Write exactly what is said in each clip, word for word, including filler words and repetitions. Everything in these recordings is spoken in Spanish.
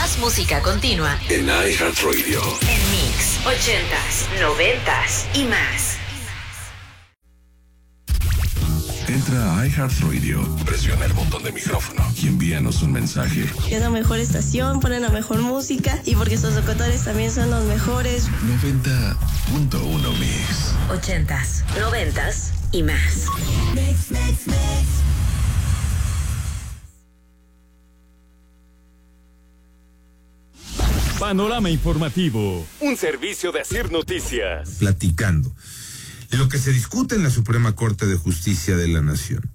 Más música continua en iHeartRadio. En Mix, ochentas, noventas y más. Entra a iHeartRadio, presiona el botón de micrófono y envíanos un mensaje. Es la mejor estación, ponen la mejor música y porque sus locutores también son los mejores. noventa punto uno Mix. Ochentas, noventas y más. Mix, mix, mix. Panorama Informativo, un servicio de Asir Noticias. Platicando lo que se discute en la Suprema Corte de Justicia de la Nación.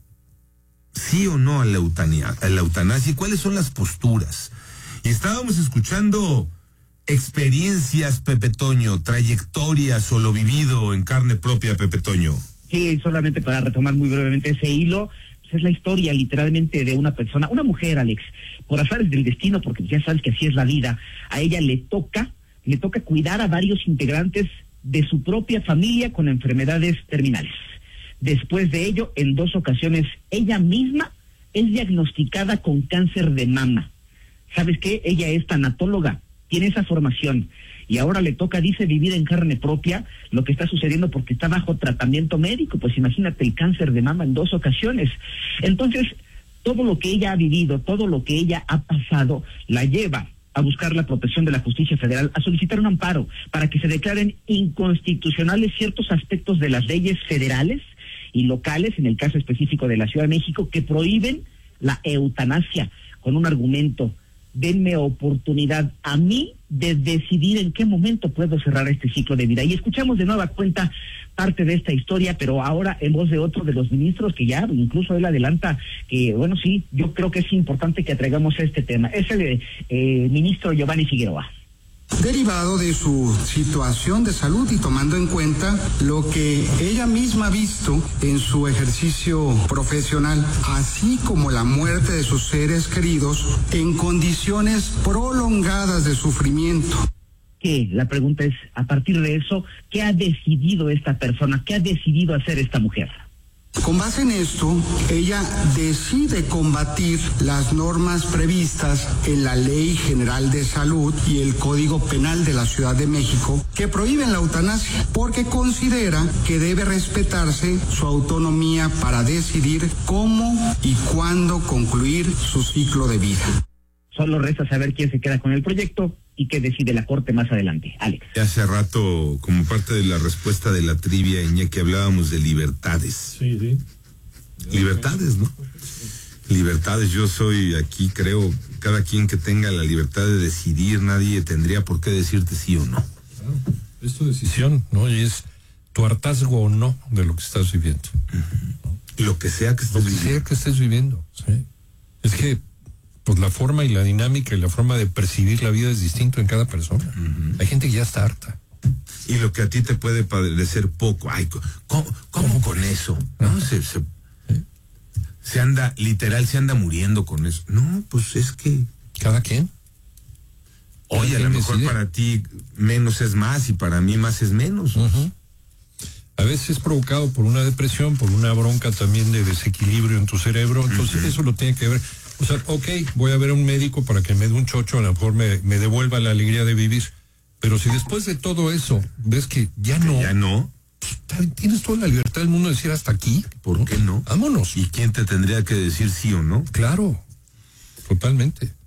¿Sí o no a la eutanasia? A la eutanasia, ¿y cuáles son las posturas? Y estábamos escuchando experiencias, Pepe Toño, trayectorias o lo vivido en carne propia, Pepe Toño. Sí, solamente para retomar muy brevemente ese hilo, pues es la historia literalmente de una persona, una mujer, Alex, por azares del destino, porque ya sabes que así es la vida, a ella le toca, le toca cuidar a varios integrantes de su propia familia con enfermedades terminales. Después de ello, en dos ocasiones, ella misma es diagnosticada con cáncer de mama. ¿Sabes qué? Ella es tanatóloga, tiene esa formación, y ahora le toca, dice, vivir en carne propia lo que está sucediendo porque está bajo tratamiento médico. Pues imagínate el cáncer de mama en dos ocasiones. Entonces, todo lo que ella ha vivido, todo lo que ella ha pasado, la lleva a buscar la protección de la justicia federal, a solicitar un amparo para que se declaren inconstitucionales ciertos aspectos de las leyes federales y locales, en el caso específico de la Ciudad de México, que prohíben la eutanasia, con un argumento: denme oportunidad a mí de decidir en qué momento puedo cerrar este ciclo de vida. Y escuchamos de nueva cuenta parte de esta historia, pero ahora en voz de otro de los ministros, que ya incluso él adelanta que, bueno, sí, yo creo que es importante que traigamos este tema. Es el eh, ministro Giovanni Figueroa. Derivado de su situación de salud y tomando en cuenta lo que ella misma ha visto en su ejercicio profesional, así como la muerte de sus seres queridos en condiciones prolongadas de sufrimiento. ¿Qué? La pregunta es, a partir de eso, ¿qué ha decidido esta persona? ¿Qué ha decidido hacer esta mujer? Con base en esto, ella decide combatir las normas previstas en la Ley General de Salud y el Código Penal de la Ciudad de México que prohíben la eutanasia, porque considera que debe respetarse su autonomía para decidir cómo y cuándo concluir su ciclo de vida. Solo resta saber quién se queda con el proyecto y qué decide la Corte más adelante. Alex. Hace rato, como parte de la respuesta de la trivia, Iñaki, hablábamos de libertades. Sí, sí. Libertades, ¿no? Libertades, yo soy aquí, creo, cada quien que tenga la libertad de decidir, nadie tendría por qué decirte sí o no. Claro, es tu decisión, ¿no? Y es tu hartazgo o no de lo que estás viviendo. Uh-huh. ¿No? Lo que sea que estés viviendo. Lo que viviendo. sea que estés viviendo, sí. Es que pues la forma y la dinámica y la forma de percibir la vida es distinto en cada persona. Uh-huh. Hay gente que ya está harta. Y lo que a ti te puede parecer poco, ay, ¿cómo, cómo con eso? ¿No? Se, se, ¿Eh? se anda, literal, se anda muriendo con eso. No, pues es que... ¿Cada quien? Oye, a lo mejor decide. Para ti menos es más y para mí más es menos. Uh-huh. A veces es provocado por una depresión, por una bronca también de desequilibrio en tu cerebro. Entonces uh-huh. eso lo tiene que ver... O sea, ok, voy a ver a un médico para que me dé un chocho, a lo mejor me, me devuelva la alegría de vivir. Pero si después de todo eso ves que ya no... Ya no. Pues, tienes toda la libertad del mundo de decir hasta aquí. ¿Por ¿no? qué no? Vámonos. ¿Y quién te tendría que decir sí o no? Claro, totalmente.